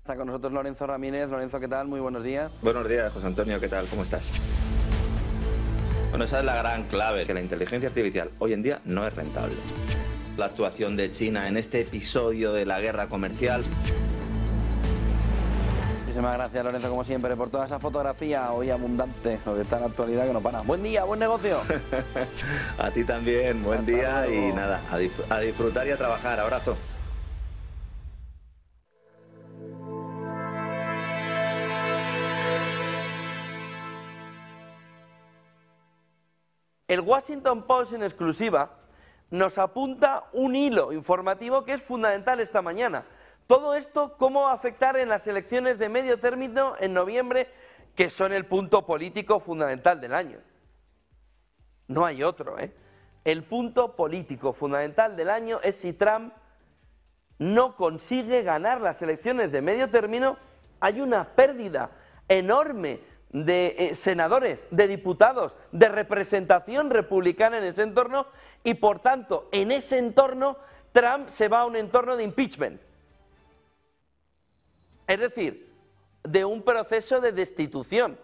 Está con nosotros Lorenzo Ramírez. Lorenzo, ¿qué tal? Muy buenos días. Buenos días, José Antonio, ¿qué tal? ¿Cómo estás? Bueno, esa es la gran clave, que la inteligencia artificial hoy en día no es rentable. La actuación de China en este episodio de la guerra comercial. Muchísimas gracias, Lorenzo, como siempre, por toda esa fotografía hoy abundante, lo que está en la actualidad que no para. Buen día, buen negocio. A ti también, buen Hasta día luego. y nada, a disfrutar y a trabajar. Abrazo. El Washington Post en exclusiva nos apunta un hilo informativo que es fundamental esta mañana. Todo esto, cómo va a afectar en las elecciones de medio término en noviembre, que son el punto político fundamental del año. No hay otro, ¿eh? El punto político fundamental del año es si Trump no consigue ganar las elecciones de medio término. Hay una pérdida enorme de senadores, de diputados, de representación republicana en ese entorno y por tanto en ese entorno Trump se va a un entorno de impeachment. Es decir, de un proceso de destitución.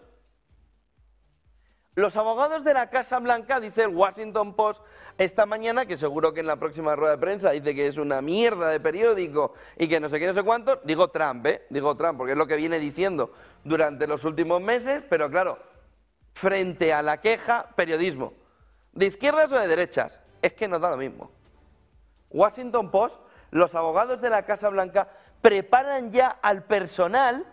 Los abogados de la Casa Blanca, dice el Washington Post esta mañana, que seguro que en la próxima rueda de prensa dice que es una mierda de periódico y que no sé qué, no sé cuánto, digo Trump, porque es lo que viene diciendo durante los últimos meses, pero claro, frente a la queja, periodismo. ¿De izquierdas o de derechas? Es que nos da lo mismo. Washington Post, los abogados de la Casa Blanca preparan ya al personal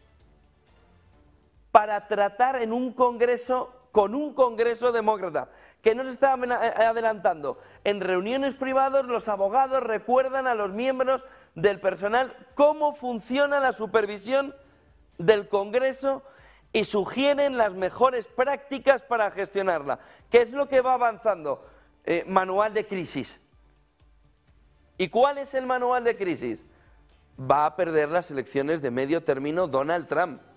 para tratar en un congreso, con un congreso demócrata, que no se está adelantando. En reuniones privadas los abogados recuerdan a los miembros del personal cómo funciona la supervisión del Congreso y sugieren las mejores prácticas para gestionarla. ¿Qué es lo que va avanzando? Manual de crisis. ¿Y cuál es el manual de crisis? Va a perder las elecciones de medio término Donald Trump.